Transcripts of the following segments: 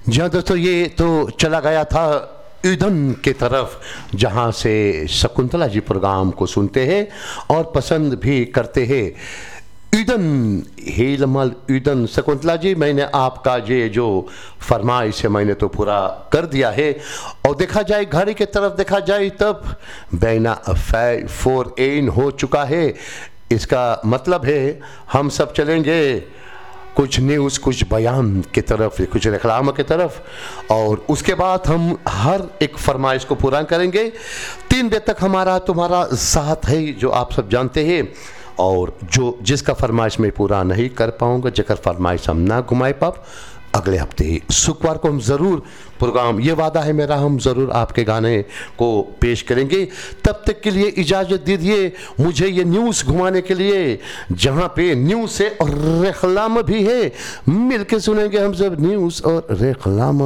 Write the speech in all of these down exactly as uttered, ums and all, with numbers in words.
जी हाँ दोस्तों, ये तो चला गया था ईडन के तरफ, जहाँ से शकुंतला जी प्रोग्राम को सुनते हैं और पसंद भी करते हैं। ईडन, हेलमल ईडन। शकुंतला जी, मैंने आपका ये जो फरमाइश है मैंने तो पूरा कर दिया है। और देखा जाए घड़ी के तरफ देखा जाए तब बैना फाइव फोर एन हो चुका है। इसका मतलब है हम सब चलेंगे कुछ न्यूज़, कुछ बयान की तरफ, कुछ रेखलाम की तरफ, और उसके बाद हम हर एक फरमाइश को पूरा करेंगे। तीन बजे तक हमारा तुम्हारा साथ है, जो आप सब जानते हैं। और जो जिसका फरमाइश मैं पूरा नहीं कर पाऊँगा, जेकर फरमाइश हम ना घुमाए पाप, अगले हफ्ते शुक्रवार को हम ज़रूर प्रोग्राम, ये वादा है मेरा, हम ज़रूर आपके गाने को पेश करेंगे। तब तक के लिए इजाज़त दीजिए मुझे ये न्यूज़ घुमाने के लिए, जहाँ पे न्यूज़ से और रेखलाम भी है। मिल के सुनेंगे हम सब न्यूज़ और रेखलाम।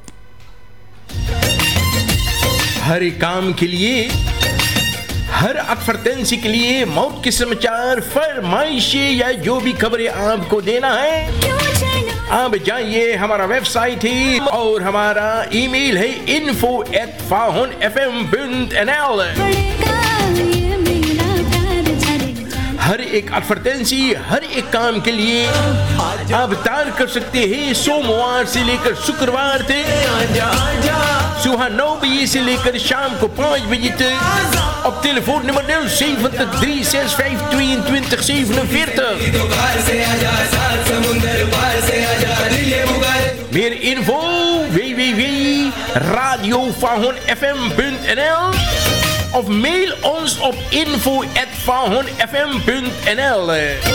हर काम के लिए, हर एडवर्टेंसी के लिए, मौत के समाचार, फरमाइशें या जो भी खबरें आपको देना है, आप जाइए, हमारा वेबसाइट है और हमारा ईमेल है इन्फो एट फाहुन F M dot N L. हर एक एडवर्टेंसी, हर एक काम के लिए आप तार कर सकते हैं सोमवार से लेकर शुक्रवार तक सुबह नौ बजे से लेकर शाम को पाँच बजे तक। op telefoonnummer nul zeventig drie zes vijf tweeëntwintig zevenenveertig. Meer info w w w punt radio fahuin f m punt n l of mail ons op info at fahuin f m punt n l.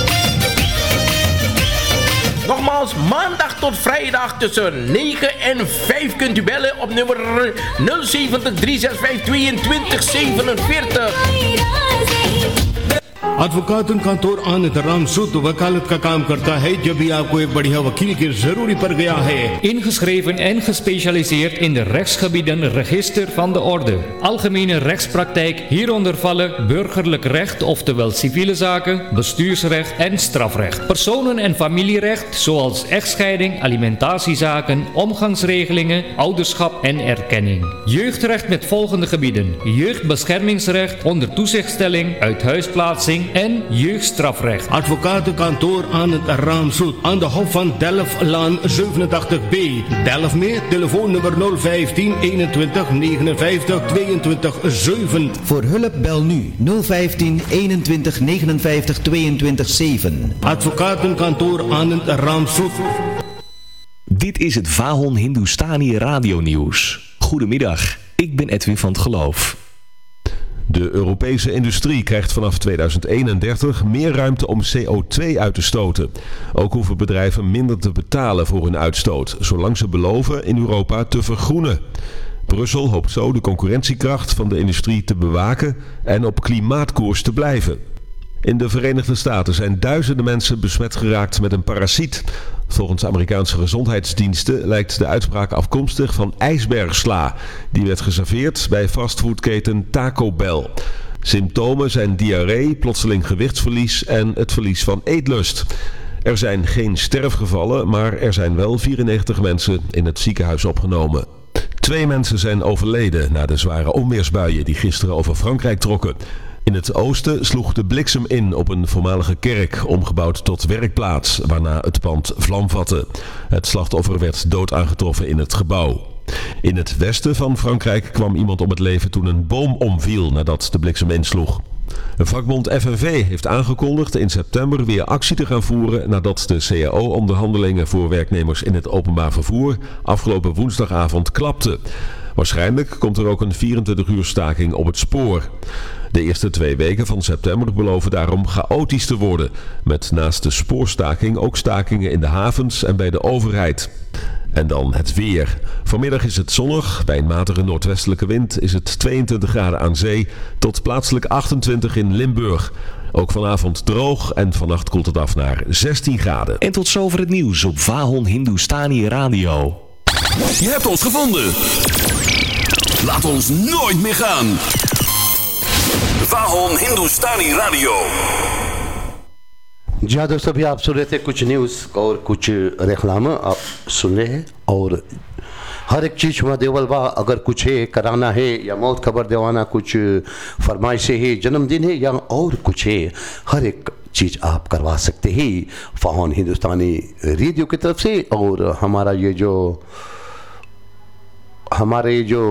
Nogmaals, maandag tot vrijdag tussen negen en vijf kunt u bellen op nummer nul zeventig drie zes vijf tweeëntwintig zevenenveertig. Advocate contour आन राम सूद वकालत का काम करता है जब भी आपको एक बढ़िया वकील की जरूरी पड़ गया है. Ingeschreven en gespecialiseerd in de rechtsgebieden Register van de Orde. Algemene rechtspraktijk, hieronder vallen burgerlijk recht, oftewel civiele zaken, bestuursrecht en strafrecht. Personen- en familierecht, zoals echtscheiding, alimentatiezaken, omgangsregelingen, ouderschap en erkenning. Jeugdrecht met volgende gebieden: jeugdbeschermingsrecht, onder toezichtstelling, uithuisplaatsing en jeugdstrafrecht. Advocatenkantoor aan het Ramzoet aan de Hof van Delftlaan zevenentachtig B. Delft meer, telefoonnummer nul vijftien eenentwintig negenenvijftig tweeëntwintig zeven. Voor hulp bel nu nul vijftien eenentwintig negenenvijftig tweeëntwintig zeven. Advocatenkantoor aan het Ramzoet. Dit is het Vahon Hindustani Radio Nieuws. Goedemiddag, ik ben Edwin van het Geloof. De Europese industrie krijgt vanaf tweeduizend eenendertig meer ruimte om C O twee uit te stoten. Ook hoeven bedrijven minder te betalen voor hun uitstoot, zolang ze beloven in Europa te vergroenen. Brussel hoopt zo de concurrentiekracht van de industrie te bewaken en op klimaatkoers te blijven. In de Verenigde Staten zijn duizenden mensen besmet geraakt met een parasiet. Volgens Amerikaanse gezondheidsdiensten lijkt de uitspraak afkomstig van ijsbergsla. Die werd geserveerd bij fastfoodketen Taco Bell. Symptomen zijn diarree, plotseling gewichtsverlies en het verlies van eetlust. Er zijn geen sterfgevallen, maar er zijn wel vierennegentig mensen in het ziekenhuis opgenomen. Twee mensen zijn overleden na de zware onweersbuien die gisteren over Frankrijk trokken. In het oosten sloeg de bliksem in op een voormalige kerk, omgebouwd tot werkplaats, waarna het pand vlam vatte. Het slachtoffer werd dood aangetroffen in het gebouw. In het westen van Frankrijk kwam iemand om het leven toen een boom omviel nadat de bliksem insloeg. Een vakbond F N V heeft aangekondigd in september weer actie te gaan voeren nadat de C A O-onderhandelingen voor werknemers in het openbaar vervoer afgelopen woensdagavond klapten. Waarschijnlijk komt er ook een vierentwintig uur staking op het spoor. De eerste twee weken van september beloven daarom chaotisch te worden, met naast de spoorstaking ook stakingen in de havens en bij de overheid. En dan het weer. Vanmiddag is het zonnig. Bij een matige noordwestelijke wind is het tweeëntwintig graden aan zee tot plaatselijk achtentwintig in Limburg. Ook vanavond droog en vannacht koelt het af naar zestien graden. En tot zover het nieuws op Vahon Hindustani Radio. Je hebt ons gevonden. Laat ons nooit meer gaan. Vahon Hindustani Radio. जी दोस्तों, अभी आप सुन रहे थे कुछ न्यूज़ और कुछ रेखलामा आप सुन रहे हैं। और हर एक चीज़ हुआ देवल बा, अगर कुछ है कराना है या मौत खबर देवाना, कुछ फरमाइश है, जन्मदिन है या और कुछ है, हर एक चीज़ आप करवा सकते हैं फाहौन हिंदुस्तानी रेडियो की तरफ से। और हमारा ये जो हमारे जो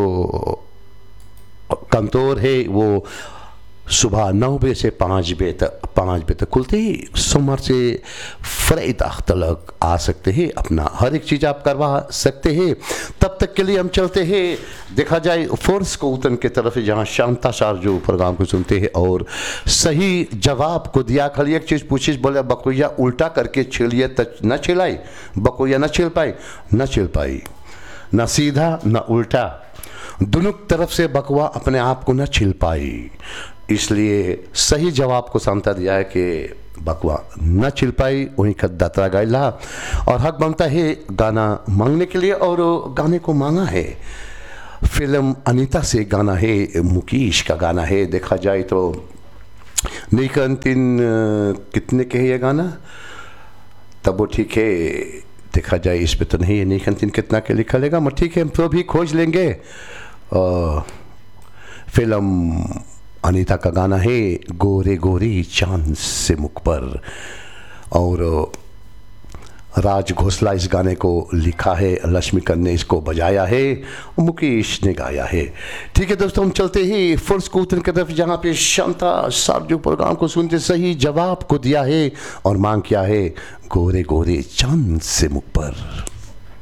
कंतोर है वो सुबह नौ बजे से पाँच बजे तक पाँच बजे तक खुलते ही, सोमवार से फ्राइडे तक आ सकते हैं, अपना हर एक चीज़ आप करवा सकते हैं। तब तक के लिए हम चलते हैं, देखा जाए फोर्स को उतन की तरफ, जहाँ शांता सार जो प्रोग्राम को सुनते हैं और सही जवाब को दिया। खाली एक चीज़ पूछिस, बोले बकोया उल्टा करके छेलिए तो न छिलाई, बकोया न छिल पाई न छिल पाई न सीधा न उल्टा, दोनों तरफ से बकवा अपने आप को न छिल पाई। इसलिए सही जवाब को सांता दिया है कि बकवा न छिल पाई, वहीं का दातरा गाइला और हक बनता है गाना मांगने के लिए। और गाने को मांगा है, फिल्म अनीता से गाना है, मुकेश का गाना है। देखा जाए तो नहीं का अंतिम कितने के है ये गाना, तब वो ठीक है, देखा जाए इस पे तो नहीं है, नहीं का अंतिम कितना के लिखा लेगा, मगर ठीक है हम तो भी खोज लेंगे। आ, फिल्म अनीता का गाना है गोरे गोरी चांद से मुख पर, और राज घोसला इस गाने को लिखा है, लक्ष्मीकांत ने इसको बजाया है, मुकेश ने गाया है। ठीक है दोस्तों, हम चलते ही फुर्स को उतन की तरफ, जहाँ पे शांता साहब जो प्रोग्राम को सुनते सही जवाब को दिया है और मांग किया है गोरे गोरे चांद से मुख पर।